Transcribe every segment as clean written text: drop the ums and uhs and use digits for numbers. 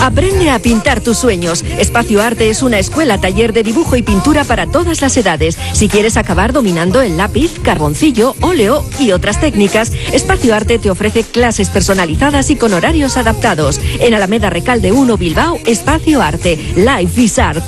Aprende a pintar tus sueños. Espacio Arte es una escuela taller de dibujo y pintura para todas las edades. Si quieres acabar dominando el lápiz, carboncillo, óleo y otras técnicas, Espacio Arte te ofrece clases personalizadas y con horarios adaptados. En Alameda Recalde 1 Bilbao, Espacio Arte. Life is Art.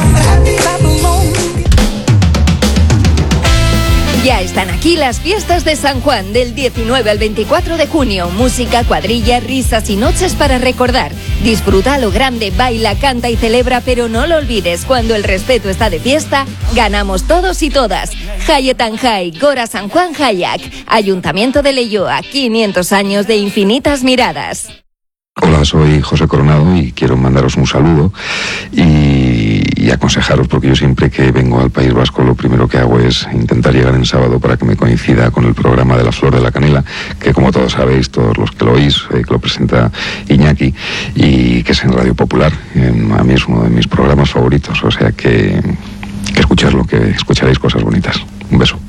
Ya están aquí las fiestas de San Juan del 19 al 24 de junio. Música, cuadrilla, risas y noches para recordar. Disfruta a lo grande, baila, canta y celebra, pero no lo olvides, cuando el respeto está de fiesta, ganamos todos y todas. Hayetan Jai, Gora San Juan Hayak. Ayuntamiento de Leioa, 500 años de infinitas miradas. Hola, soy José Coronado y quiero mandaros un saludo y aconsejaros, porque yo siempre que vengo al País Vasco lo primero que hago es intentar llegar en sábado para que me coincida con el programa de la Flor de la Canela, que como todos sabéis, todos los que lo oís, que lo presenta Iñaki y que es en Radio Popular. A mí es uno de mis programas favoritos, o sea que escuchadlo, que escucharéis cosas bonitas. Un beso.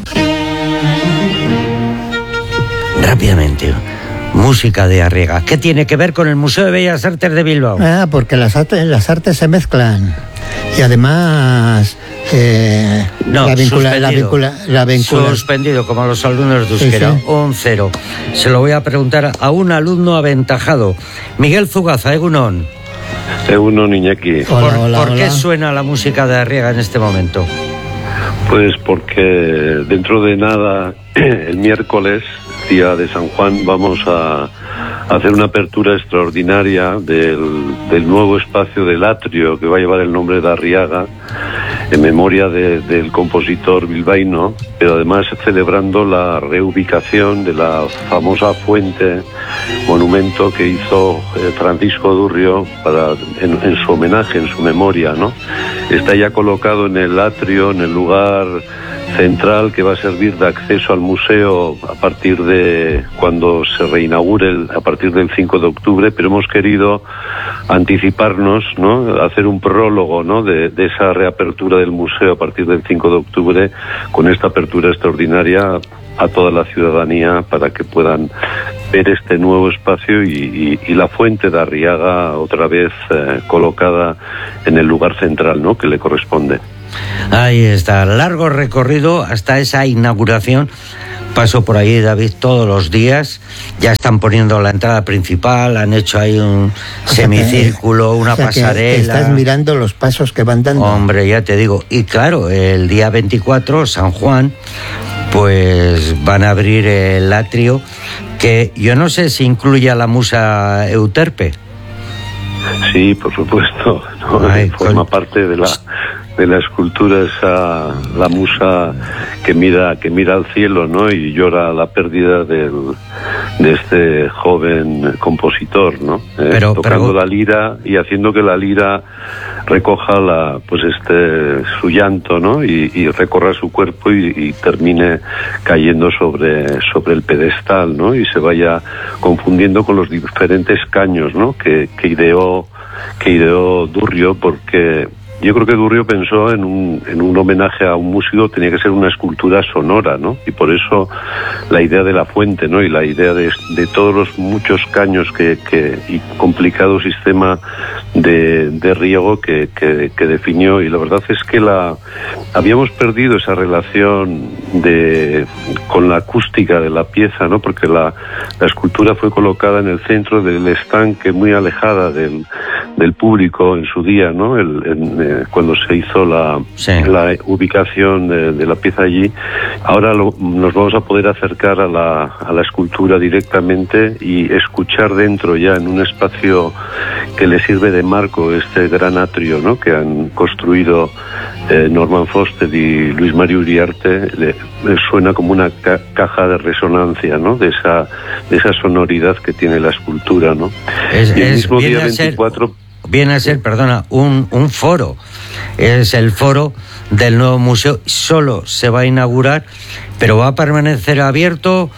Rápidamente, música de Arriaga. ¿Qué tiene que ver con el Museo de Bellas Artes de Bilbao? Porque las artes se mezclan. Y además no, la vincula. Suspendido, como los alumnos de euskera. Sí, sí. Un 0. Se lo voy a preguntar a un alumno aventajado. Miguel Zugaza, Egunon. Egunon, Iñaki. ¿Por qué suena la música de Arriaga en este momento? Pues porque dentro de nada, el miércoles, día de San Juan, vamos a hacer una apertura extraordinaria del nuevo espacio del atrio que va a llevar el nombre de Arriaga, en memoria del compositor bilbaíno, pero además celebrando la reubicación de la famosa fuente, monumento que hizo Francisco Durrio en su homenaje, en su memoria, ¿no? Está ya colocado en el atrio, en el lugar central que va a servir de acceso al museo a partir de cuando se reinaugure a partir del 5 de octubre, pero hemos querido anticiparnos, ¿no? Hacer un prólogo, ¿no? de esa reapertura del museo a partir del 5 de octubre con esta apertura extraordinaria a toda la ciudadanía para que puedan ver este nuevo espacio y la fuente de Arriaga otra vez colocada en el lugar central, ¿no? Que le corresponde. Ahí está, largo recorrido hasta esa inauguración. Paso por ahí, David, todos los días. Ya están poniendo la entrada principal, han hecho ahí un semicírculo, una pasarela. Estás mirando los pasos que van dando. Hombre, ya te digo. Y claro, el día 24, San Juan, pues van a abrir el atrio, que yo no sé si incluye a la musa Euterpe. Sí, por supuesto, ¿no? Forma parte de la escultura esa, la musa que mira al cielo, ¿no? Y llora la pérdida de este joven compositor, ¿no? Tocando la lira y haciendo que la lira recoja su llanto, ¿no? Y recorra su cuerpo y termine cayendo sobre el pedestal, ¿no? Y se vaya confundiendo con los diferentes caños, ¿no? Que ideó Durrio, porque yo creo que Durrio pensó en un homenaje a un músico, tenía que ser una escultura sonora, ¿no? Y por eso la idea de la fuente, ¿no? Y la idea de todos los muchos caños y complicado sistema de riego que definió. Y la verdad es que habíamos perdido esa relación con la acústica de la pieza, ¿no? Porque la escultura fue colocada en el centro del estanque, muy alejada del público en su día, ¿no? Cuando se hizo la ubicación de la pieza allí. Ahora nos vamos a poder acercar a la escultura directamente y escuchar dentro, ya en un espacio que le sirve de marco, este gran atrio, ¿no? Que han construido Norman Foster y Luis Mario Uriarte. Suena como una caja de resonancia, ¿no? De esa sonoridad que tiene la escultura, ¿no? Y el mismo día 24... Viene a ser, un foro. Es el foro del nuevo museo. Solo se va a inaugurar, pero ¿va a permanecer abierto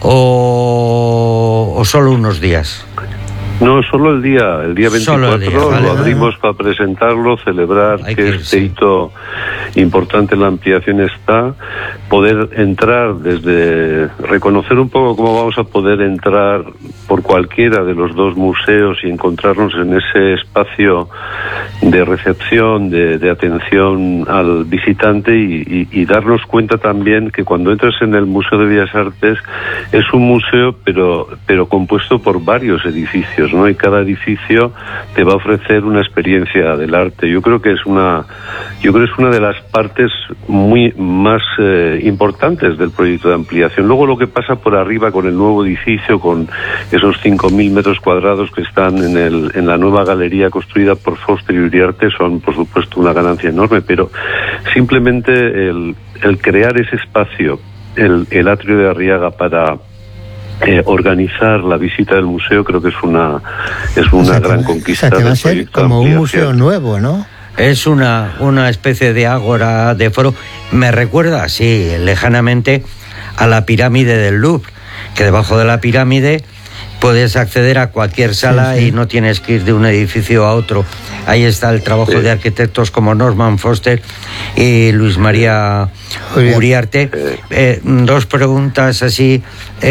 o solo unos días? No, solo el día 24 lo abrimos para presentarlo, celebrar que este hito importante en la ampliación está poder entrar reconocer un poco cómo vamos a poder entrar por cualquiera de los dos museos y encontrarnos en ese espacio de recepción, de atención al visitante y darnos cuenta también que cuando entras en el Museo de Bellas Artes es un museo pero compuesto por varios edificios, ¿no? Y cada edificio te va a ofrecer una experiencia del arte. Yo creo que es una de las partes muy más importantes del proyecto de ampliación. Luego lo que pasa por arriba con el nuevo edificio, con esos 5.000 metros cuadrados que están en la nueva galería construida por Foster y Uriarte, son por supuesto una ganancia enorme, pero simplemente el crear ese espacio, el atrio de Arriaga, para organizar la visita del museo, creo que es una gran conquista. O sea, que va a ser como un museo nuevo, ¿no? Es una especie de ágora, de foro. Me recuerda, sí, lejanamente, a la pirámide del Louvre, que debajo de la pirámide puedes acceder a cualquier sala, sí. Y no tienes que ir de un edificio a otro. Ahí está el trabajo, sí, de arquitectos como Norman Foster y Luis María Uriarte. Dos preguntas así.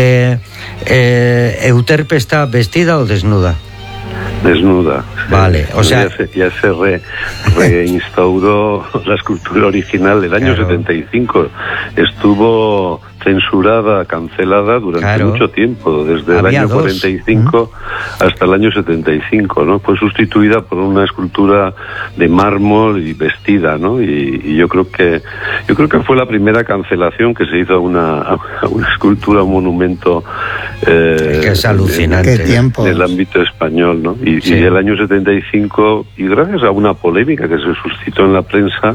¿Euterpe está vestida o desnuda? Desnuda. Vale, o sea... Ya se reinstauró la escultura original del año 75. Estuvo censurada, cancelada durante mucho tiempo, desde el año 45 hasta el año 75, ¿no? Fue sustituida por una escultura de mármol y vestida, ¿no? Y yo creo que fue la primera cancelación que se hizo a una escultura, un monumento que es alucinante en el ámbito español, ¿no? Y el año 75, y gracias a una polémica que se suscitó en la prensa,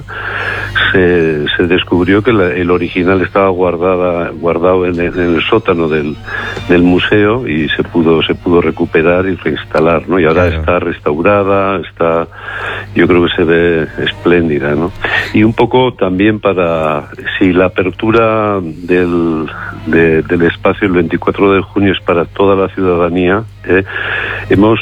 se descubrió que el original estaba guardado en el sótano del museo y se pudo recuperar y reinstalar, ¿no? Y ahora está restaurada, yo creo que se ve espléndida, ¿no? Y un poco también la apertura del espacio el 24 de junio es para toda la ciudadanía. Hemos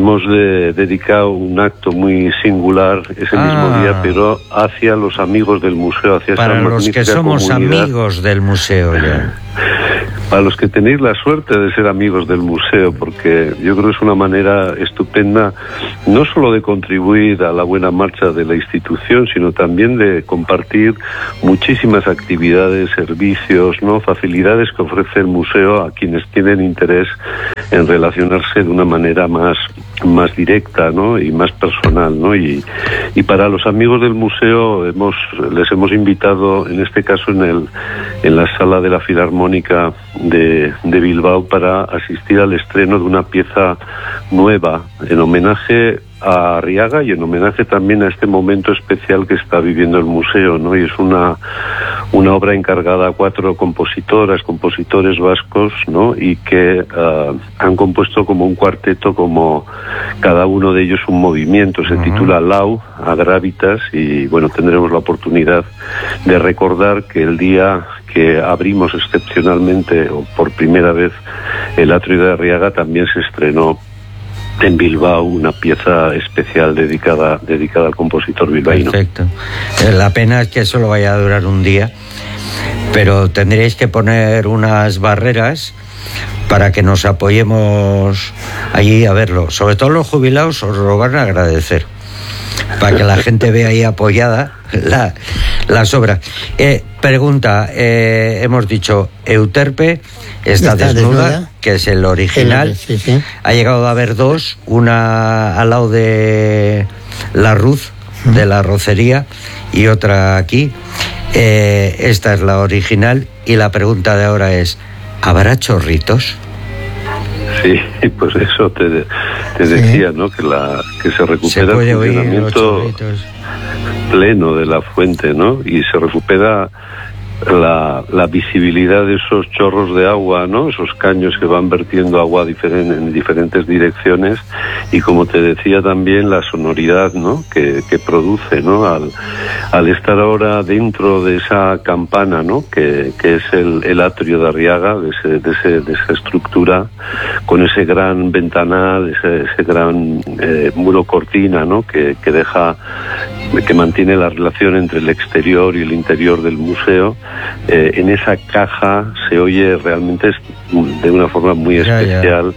dedicado un acto muy singular ese mismo día, pero hacia los amigos del museo, hacia para esa los que somos comunidad. Amigos del museo ya. Para los que tenéis la suerte de ser amigos del museo, porque yo creo que es una manera estupenda no solo de contribuir a la buena marcha de la institución, sino también de compartir muchísimas actividades, servicios, ¿no? Facilidades que ofrece el museo a quienes tienen interés en relacionarse de una manera más directa, ¿no? Y más personal, ¿no? Y para los amigos del museo les hemos invitado, en este caso en la sala de la Filarmónica de Bilbao, para asistir al estreno de una pieza nueva en homenaje a Arriaga y en homenaje también a este momento especial que está viviendo el museo, ¿no? Y es una obra encargada a 4 compositores vascos, ¿no? Y que han compuesto como un cuarteto, como cada uno de ellos un movimiento. Se titula Lau, Agravitas, y bueno, tendremos la oportunidad de recordar que el día que abrimos excepcionalmente o por primera vez el atrio de Arriaga, también se estrenó en Bilbao una pieza especial dedicada al compositor bilbaíno. Perfecto. La pena es que solo vaya a durar un día, pero tendréis que poner unas barreras para que nos apoyemos allí a verlo. Sobre todo los jubilados os lo van a agradecer, para que la gente vea ahí apoyada las obras. Pregunta, hemos dicho Euterpe está desnuda, que es el original. Sí. Ha llegado a haber 2, una al lado de la Ruz, de la Rocería, y otra aquí. Esta es la original, y la pregunta de ahora es, ¿habrá chorritos? Sí, pues eso te decía, ¿no? Que se recupera el funcionamiento pleno de la fuente, ¿no? Y se recupera la visibilidad de esos chorros de agua, ¿no? Esos caños que van vertiendo agua en diferentes direcciones, y como te decía también la sonoridad, ¿no? que produce, ¿no? Al estar ahora dentro de esa campana, ¿no? que es el atrio de Arriaga, de esa estructura, con ese gran ventanal, ese gran muro cortina, ¿no? que deja que mantiene la relación entre el exterior y el interior del museo. En esa caja se oye realmente de una forma muy especial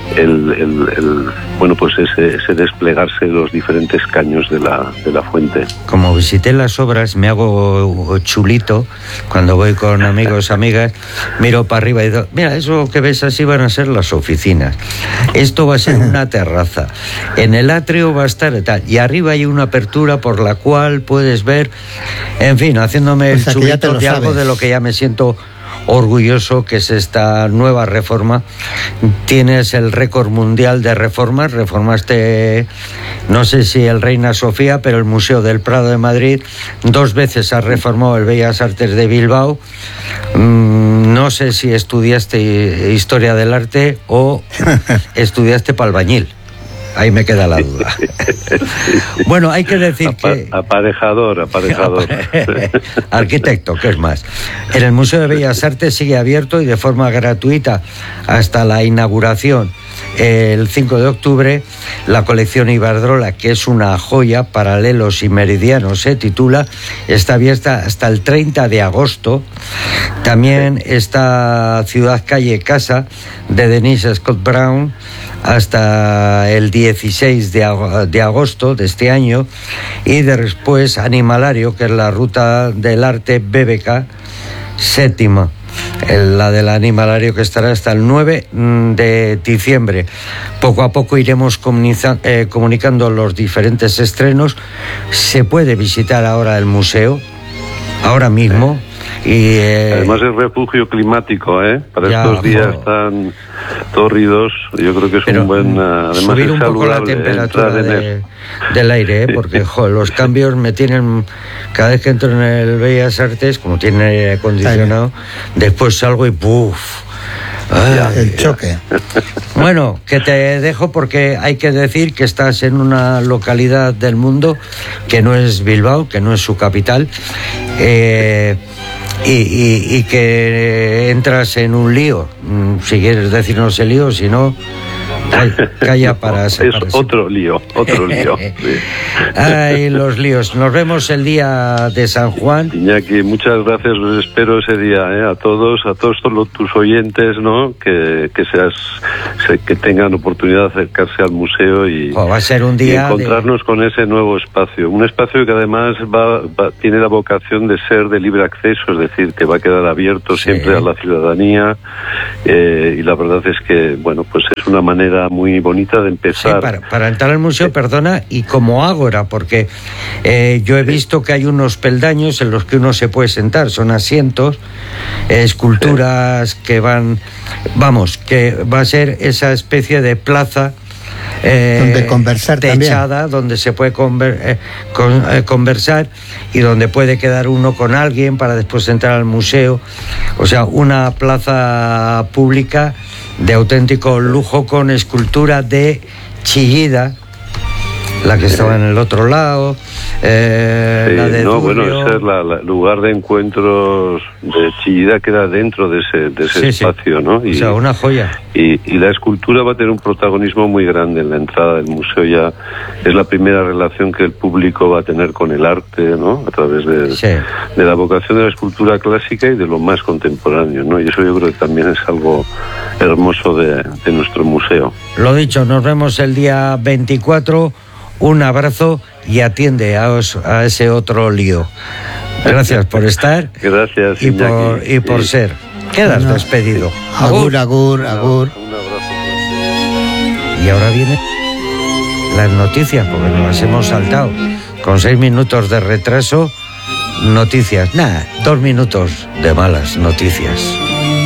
ese desplegarse de los diferentes caños de la fuente. Como visité las obras, me hago chulito cuando voy con amigos, amigas, miro para arriba y digo, mira, eso que ves así van a ser las oficinas, esto va a ser una terraza, en el atrio va a estar tal, y arriba hay una apertura por la cual puedes ver, en fin, haciéndome el chulito de algo de lo que ya me siento orgulloso, que es esta nueva reforma. Tienes el récord mundial de reformas. Reformaste, no sé si el Reina Sofía, pero el Museo del Prado de Madrid. 2 veces has reformado el Bellas Artes de Bilbao. No sé si estudiaste Historia del Arte o estudiaste para albañil. Ahí me queda la duda. Bueno, hay que decir que... Aparejador. Arquitecto, ¿qué es más? En el Museo de Bellas Artes sigue abierto y de forma gratuita hasta la inauguración el 5 de octubre la colección Iberdrola, que es una joya, Paralelos y Meridianos se titula, está abierta hasta el 30 de agosto. También está Ciudad, Calle, Casa de Denise Scott Brown hasta el 16 de agosto de este año, y después Animalario, que es la ruta del arte BBK séptima, la del Animalario, que estará hasta el 9 de diciembre. Poco a poco iremos comunicando los diferentes estrenos. Se puede visitar ahora el museo, ahora mismo. Y, además es refugio climático, para estos días tan tórridos. Yo creo que es un buen... además subir un poco la temperatura del aire, porque los cambios me tienen... Cada vez que entro en el Bellas Artes, como tiene aire acondicionado, después salgo y ¡puf! El choque. Bueno, que te dejo porque hay que decir que estás en una localidad del mundo que no es Bilbao, que no es su capital, y que entras en un lío. Si quieres decirnos el lío, si no, calla para... Es otro lío. Sí. Ay, los líos. Nos vemos el día de San Juan. Iñaki, muchas gracias. Los espero ese día, a todos tus oyentes, ¿no? Que tengan oportunidad de acercarse al museo y va a ser un día y encontrarnos con ese nuevo espacio. Un espacio que además tiene la vocación de ser de libre acceso, es decir, que va a quedar abierto siempre a la ciudadanía, y la verdad es que, bueno, pues es una manera muy bonita de empezar. Sí, para entrar al museo, perdona, y como ágora, porque yo he visto que hay unos peldaños en los que uno se puede sentar, son asientos, esculturas que van, que va a ser esa especie de plaza donde conversar techada, también, donde se puede conversar y donde puede quedar uno con alguien para después entrar al museo. O sea, una plaza pública de auténtico lujo, con escultura de Chillida, la que estaba en el otro lado, la de ese es el lugar de encuentros de Chillida, queda dentro de ese espacio, ¿no? O sea, una joya. Y la escultura va a tener un protagonismo muy grande en la entrada del museo. Ya es la primera relación que el público va a tener con el arte, ¿no? A través de la vocación de la escultura clásica y de lo más contemporáneo, ¿no? Y eso yo creo que también es algo hermoso de nuestro museo. Lo dicho, nos vemos el día 24. Un abrazo y atiende a ese otro lío. Gracias por estar. Gracias, y por ser. Quedas despedido. Agur. Un abrazo. Y ahora vienen las noticias, porque nos las hemos saltado. Con 6 minutos de retraso, noticias. 2 minutos de malas noticias.